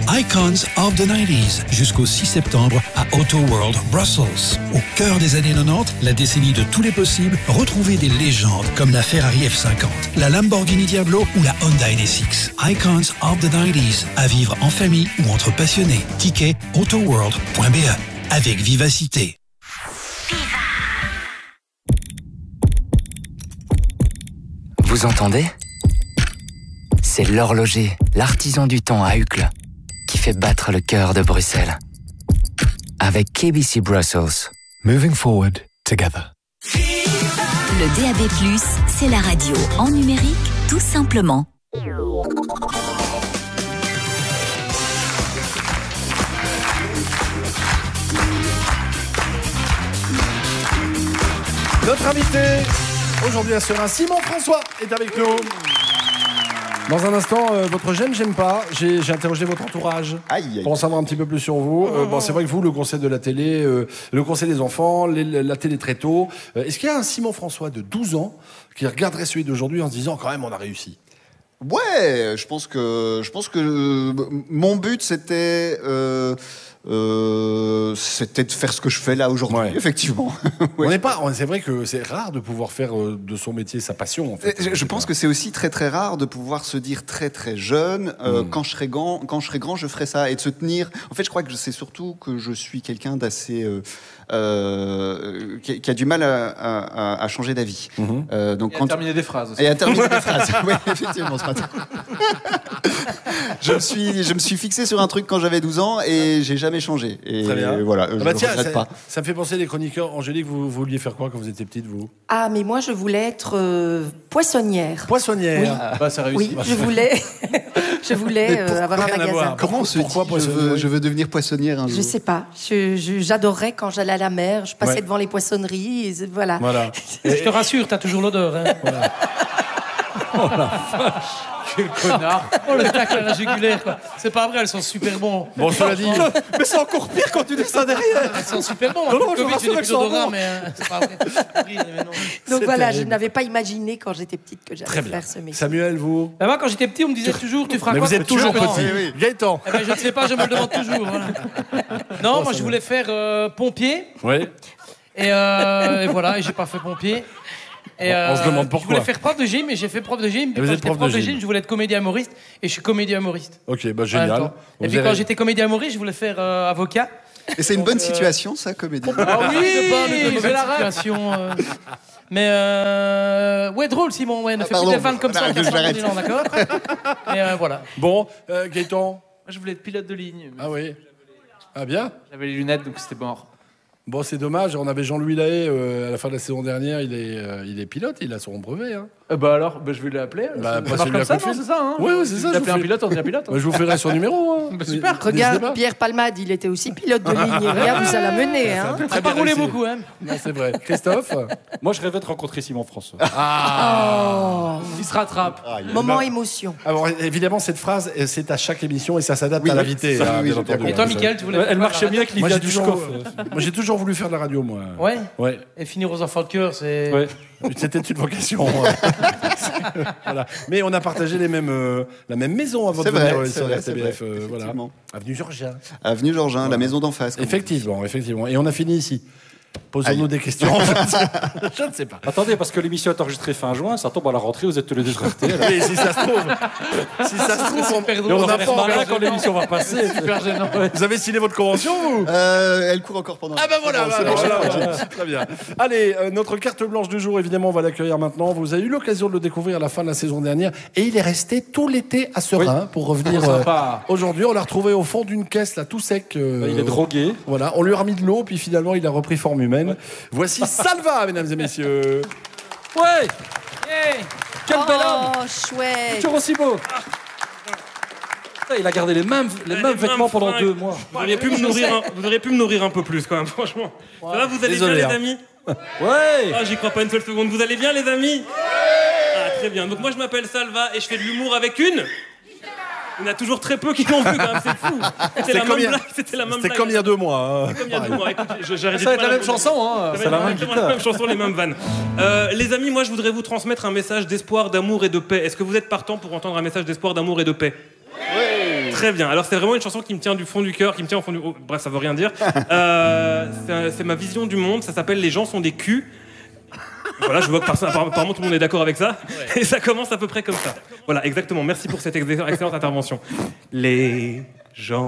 Icons of the 90s jusqu'au 6 septembre à Auto World Brussels. Au cœur des années 90, la décennie de tous les possibles, retrouvez des légendes comme la Ferrari F50, la Lamborghini Diablo ou la Honda NSX. Icons of the 90s, à vivre en famille ou entre passionnés. Ticket autoworld.be avec vivacité. Vous entendez ? C'est l'horloger, l'artisan du temps à Uccle, qui fait battre le cœur de Bruxelles. Avec KBC Brussels. Moving forward together. Le DAB+, c'est la radio en numérique, tout simplement. Notre invité aujourd'hui à Serein, Simon François, est avec nous. Dans un instant, votre j'aime pas. J'ai interrogé votre entourage pour en savoir un petit peu plus sur vous. Bon, c'est vrai que vous, le conseil de la télé, le conseil des enfants, la télé très tôt. Est-ce qu'il y a un Simon François de 12 ans qui regarderait celui d'aujourd'hui en se disant quand même on a réussi? Ouais, je pense que mon but c'était de faire ce que je fais là aujourd'hui, effectivement. Ouais. C'est vrai que c'est rare de pouvoir faire de son métier sa passion. En fait. Je pense que c'est aussi très très rare de pouvoir se dire très très jeune quand je serai grand, je ferai ça, et de se tenir. En fait, je crois que c'est surtout que je suis quelqu'un d'assez qui a du mal à changer d'avis. Donc à terminer des phrases aussi. Et à terminer des phrases. Oui, effectivement, ce matin. Je me suis fixé sur un truc quand j'avais 12 ans et j'ai jamais changé. Et très bien. Voilà, je ne regrette pas. Ça me fait penser des chroniqueurs. Angélique, vous vouliez faire quoi quand vous étiez petite, vous? Ah, mais moi, je voulais être poissonnière. Poissonnière. Oui. Bah, ça réussit. Oui, je voulais avoir un magasin. Comment on se dit je veux devenir poissonnière un jour? Je sais pas. J'adorais quand j'allais à la mer. Je passais devant les poissonneries. Et voilà. Je te rassure, t'as toujours l'odeur. Hein. Voilà. Oh la vache. Quel connard. Oh le tacle à la jugulaire quoi. C'est pas vrai, elles sont super bons. Bon, je te l'ai dit. Mais c'est encore pire quand tu dis ça derrière. Elles sont super bons. Non, je Covid, j'ai des plus d'odorat, mais c'est pas vrai. Donc voilà, je n'avais pas imaginé quand j'étais petite que j'allais faire ce métier. Samuel, vous? Moi, quand j'étais petit, on me disait toujours, tu feras mais quoi? vous êtes toujours petit. Oui. Gaëtan. Eh ben, je ne sais pas, je me le demande toujours. Voilà. Non, moi je voulais faire pompier. Oui. Et voilà, et j'ai pas fait pompier. Et on se demande pourquoi. Je voulais faire prof de gym et j'ai fait prof de gym. Et vous êtes prof de gym. Je voulais être comédien humoriste et je suis comédien humoriste. Ok, bah génial. Et puis quand j'étais comédien humoriste, je voulais faire avocat. Et c'est une bonne situation, ça, comédien. Ah oui, c'est la situation. Mais ouais, drôle, Simon. Ouais, ne fais plus des vannes comme ça. On casse d'accord. Et voilà. Bon, Gaëtan. Moi, je voulais être pilote de ligne. Ah oui. Ah bien. J'avais les lunettes, donc c'était mort. Bon, c'est dommage. On avait Jean-Louis Lahaye à la fin de la saison dernière. Il est pilote. Il a son brevet. Hein. Bah alors, je vais l'appeler. Bah, ça marche comme ça, non? C'est ça, hein? Oui, c'est ça. D'appeler un pilote, on devient pilote. Bah, je vous ferai son numéro. Hein. Bah, super. Regarde, Pierre Palmade, il était aussi pilote de ligne. Regarde où ça l'a mené. Hein. Ça n'a pas roulé beaucoup, hein. Non, c'est vrai. Christophe? Moi, je rêvais de rencontrer Simon François. Il se rattrape. Moment émotion. Alors, évidemment, cette phrase, c'est à chaque émission et ça s'adapte à l'invité. Et toi, Mickaël, tu voulais Elle marchait bien avec Livia Dushkov. Moi, j'ai toujours voulu faire de la radio, moi. Ouais. Et finir aux enfants de cœur, c'est... Ouais. C'était une vocation. Voilà. Mais on a partagé la même maison avant de venir sur la RTBF. Voilà. Avenue Georgien. Avenue Georgien, la maison d'en face. Effectivement. Et on a fini ici. Posons-nous des questions. Je ne sais pas. Attendez, parce que l'émission est enregistrée fin juin, ça tombe à la rentrée, vous êtes tous les deux sur RTL. Mais si ça se trouve, on n'a pas encore quand l'émission va passer. C'est super gênant. Vous avez signé votre convention, vous? Elle court encore pendant. Ah ben voilà. Très bien. Allez, notre carte blanche du jour, évidemment, on va l'accueillir maintenant. Vous avez eu l'occasion de le découvrir à la fin de la saison dernière, et il est resté tout l'été à Serein pour revenir aujourd'hui. On l'a retrouvé au fond d'une caisse, là, tout sec. Il est drogué. Voilà, on lui a remis de l'eau, puis finalement, il a repris forme humaine. Voici Salva, mesdames et messieurs. Ouais. Quel bel homme. Oh, chouette. Toujours aussi beau. Il a gardé les mêmes vêtements pendant 2 mois. Vous auriez pu me nourrir un peu plus quand même, franchement. Ça va, vous allez bien les amis? Ouais. Ah, j'y crois pas une seule seconde. Vous allez bien les amis? Ah, très bien. Donc moi je m'appelle Salva et je fais de l'humour avec une... Il y en a toujours très peu qui l'ont vu quand même, c'est fou. C'était la même blague. C'était comme il y a 2 mois. C'était comme il y a 2 mois. Écoutez, ça va être la même chanson, hein. C'est la même chanson, les mêmes vannes. Les amis, moi je voudrais vous transmettre un message d'espoir, d'amour et de paix. Est-ce que vous êtes partant pour entendre un message d'espoir, d'amour et de paix? Oui. Très bien. Alors c'est vraiment une chanson qui me tient du fond du cœur, qui me tient au fond du... Oh, bref, ça veut rien dire. C'est ma vision du monde. Ça s'appelle Les gens sont des culs. Voilà, je vois que apparemment tout le monde est d'accord avec ça. Ouais. Et ça commence à peu près comme ça. Voilà, exactement. Merci pour cette excellente intervention. Les gens